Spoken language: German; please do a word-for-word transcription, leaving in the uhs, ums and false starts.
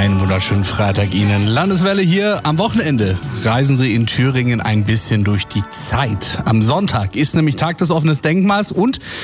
Einen wunderschönen Freitag Ihnen. Landeswelle hier. Am Wochenende reisen Sie in Thüringen ein bisschen durch die Zeit. Am Sonntag ist nämlich Tag des offenen Denkmals und